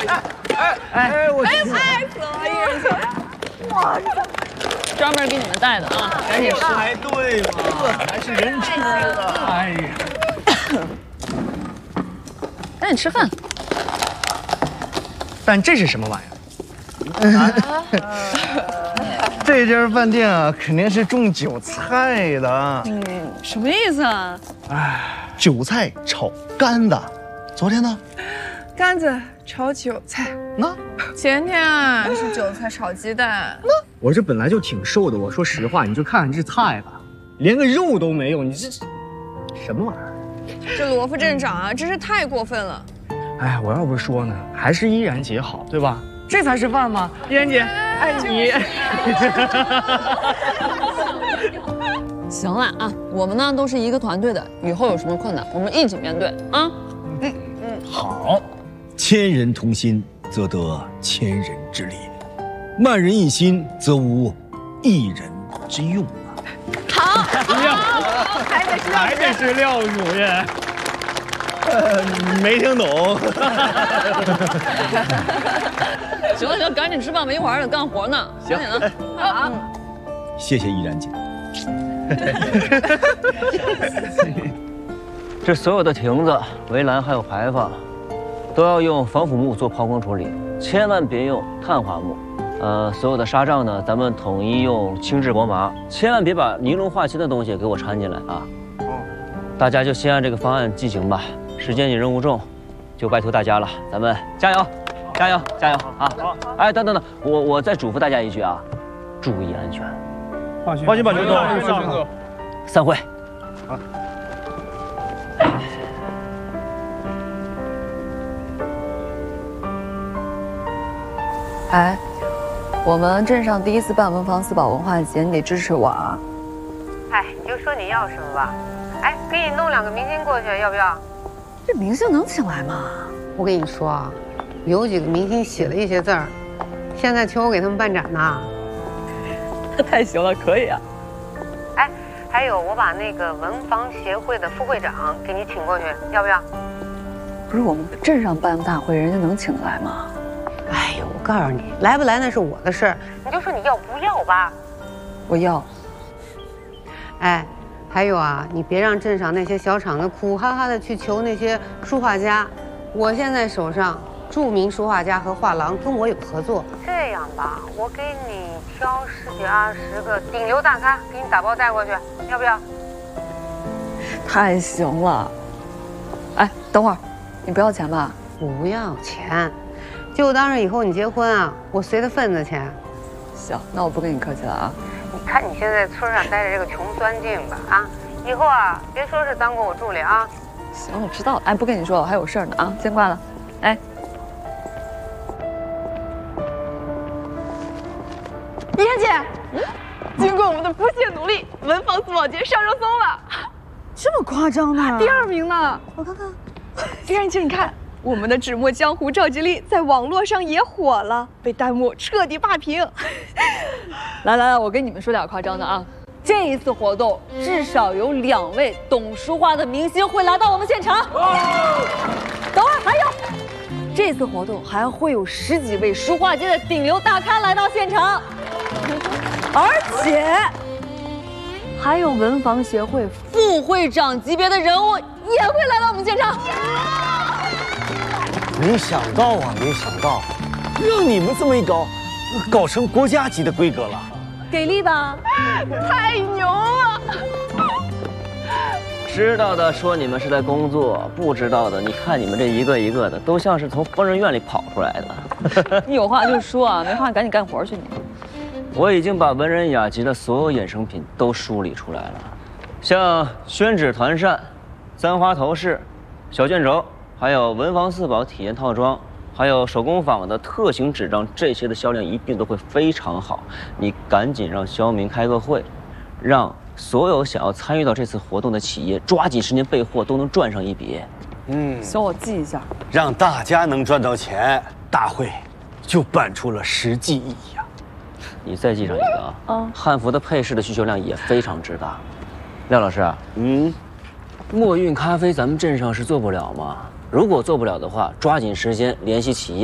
我爱死了，艺人姐！哇，专门给你们带的啊，赶紧吃。 还对嘛，还是人吃的。哎呀， 赶紧吃饭。 但这是什么玩意儿？这家饭店啊，肯定是种韭菜的。 什么意思啊？ 哎，韭菜炒干的。昨天呢？ 干子炒韭菜。 那前天啊是韭菜炒鸡蛋。 我这本来就挺瘦的，我说实话，你就看看这菜吧，连个肉都没有，你这什么玩意儿？ 这罗副镇长啊，真是太过分了。 哎，我要不说呢，还是依然姐好，对吧？这才是饭吗？依然姐，爱你。 行了啊，我们呢都是一个团队的，以后有什么困难，我们一起面对啊。 好，千人同心，则得千人之力；万人一心，则无一人之用啊！ 好， 还得是廖主任。 没听懂。 行了，赶紧吃饭吧，一会儿还得干活呢。行了，好。 谢谢依然姐。 这所有的亭子、围栏还有牌坊，都要用防腐木做抛光处理，千万别用碳化木。所有的纱帐呢，咱们统一用轻质薄麻，千万别把尼龙化纤的东西给我掺进来啊！大家就先按这个方案进行吧。时间紧，任务重，就拜托大家了，咱们加油，加油，加油啊！哎，等，我再嘱咐大家一句啊，注意安全。 放心，把军哥。 散会。 好。 哎，我们镇上第一次办文房四宝文化节，你得支持我啊！ 哎，你就说你要什么吧。哎，给你弄2个明星过去，要不要？ 这明星能请来吗？ 我跟你说啊，有几个明星写了一些字儿，现在求我给他们办展呢。 太行了，可以啊！ 哎，还有我把那个文房协会的副会长给你请过去，要不要？ 不是我们镇上办大会，人家能请得来吗？ 哎呦，我告诉你，来不来那是我的事儿，你就说你要不要吧。 我要。 哎。还有啊，你别让镇上那些小厂子苦哈哈的去求那些书画家。我现在手上著名书画家和画廊跟我有合作。这样吧，我给你挑10几20个顶流大咖，给你打包带过去，要不要？ 太行了。哎，等会儿，你不要钱吧？ 不要钱，就当是以后你结婚啊，我随的份子钱。 行，那我不跟你客气了啊。 你看你现在村上待着这个穷酸劲吧啊，以后啊别说是当过我助理啊。 行，我知道了。哎，不跟你说了，我还有事儿呢啊，先挂了。哎， 依然姐，经过我们的不懈努力，文房四宝节上热搜了。 这么夸张呢？ 第2名呢？ 我看看。 依然姐，你看。我们的纸墨江湖赵吉利在网络上也火了，被弹幕彻底霸屏。 来，我跟你们说点夸张的啊！这一次活动至少有2位懂书画的明星会来到我们现场。等会儿还有，这次活动还会有10几位书画界的顶流大咖来到现场，而且还有文房协会副会长级别的人物也会来到我们现场。 没想到啊，没想到，让你们这么一搞，搞成国家级的规格了， 给力吧？ 太牛了！ 知道的说你们是在工作，不知道的，你看你们这一个一个的，都像是从疯人院里跑出来的。 你有话就说啊，没话赶紧干活去你。 我已经把文人雅集的所有衍生品都梳理出来了，像宣纸团扇、簪花头饰、小卷轴。还有文房四宝体验套装，还有手工坊的特型纸张，这些的销量一定都会非常好。你赶紧让肖明开个会，让所有想要参与到这次活动的企业抓紧时间备货，都能赚上一笔。 行，我记一下。 让大家能赚到钱，大会就办出了实际意义啊！ 你再记上一个啊，汉服的配饰的需求量也非常之大。廖老师，墨韵咖啡咱们镇上是做不了吗？如果做不了的话，抓紧时间联系企业。